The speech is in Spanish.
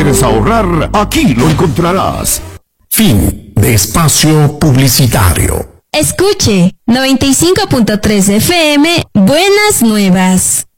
quieres ahorrar, aquí lo encontrarás. Fin de espacio publicitario. Escuche 95.3 FM, Buenas Nuevas.